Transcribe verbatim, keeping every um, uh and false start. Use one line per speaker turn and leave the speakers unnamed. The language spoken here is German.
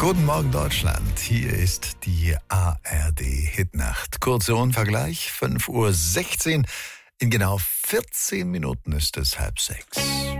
Guten Morgen Deutschland, hier ist die A R D-Hitnacht. Kurze Unvergleich, fünf Uhr sechzehn. In genau vierzehn Minuten ist es halb sechs.